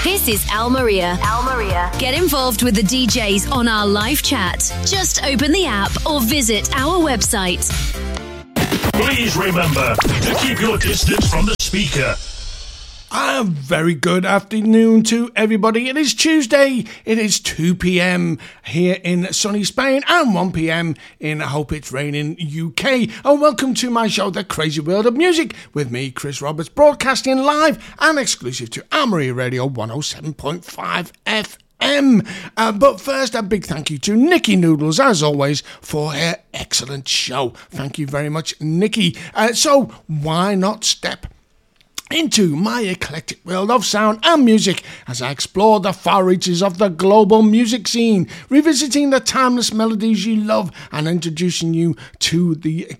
This is Al Maria. Al Maria. Get involved with the DJs on our live chat. Just open the app or visit our website. Please remember to keep your distance from the speaker. A very good afternoon to everybody. It is Tuesday. It is 2 p.m. here in sunny Spain and 1 p.m. in I Hope It's Raining UK. And welcome to my show, The Crazy World of Music, with me, Chris Roberts, broadcasting live and exclusive to Amory Radio 107.5 FM. But first, a big thank you to Nikki Noodles, as always, for her excellent show. Thank you very much, Nikki. So why not step into my eclectic world of sound and music as I explore the far reaches of the global music scene, revisiting the timeless melodies you love and introducing you to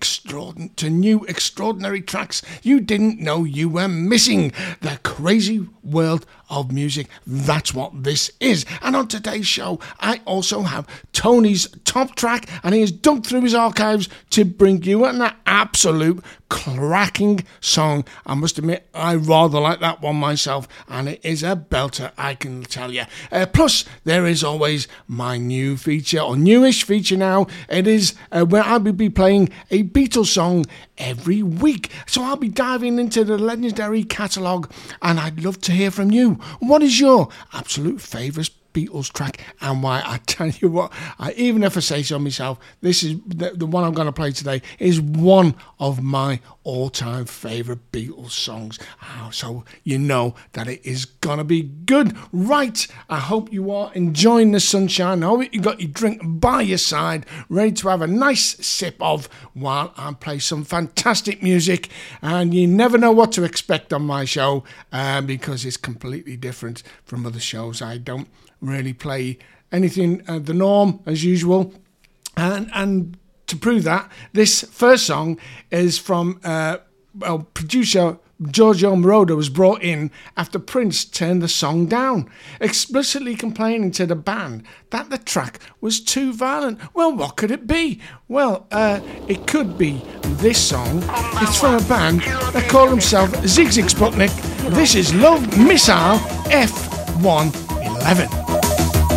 new extraordinary tracks you didn't know you were missing. The crazy world of music, that's what this is. And on today's show, I also have Tony's top track, and he has dug through his archives to bring you an absolute cracking song. I must admit, I rather like that one myself, and it is a belter, I can tell you. Plus, there is always my new feature, or newish feature now. It is where I will be playing a Beatles song every week. So I'll be diving into the legendary catalogue, and I'd love to hear from you. What is your absolute favourite Beatles track and why? I tell you what, even if I say so myself, this is the one I'm going to play today is one of my all-time favourite Beatles songs. So you know that it is going to be good. Right, I hope you are enjoying the sunshine. I hope you got your drink by your side, ready to have a nice sip of while I play some fantastic music. And you never know what to expect on my show because it's completely different from other shows. I don't really play anything the norm as usual, and to prove that, this first song is from producer Giorgio Moroder was brought in after Prince turned the song down, explicitly complaining to the band that the track was too violent. Well, what could it be? Well, it could be this song. It's from a band that call themselves Zig Zig Sputnik. This is Love Missile F-111.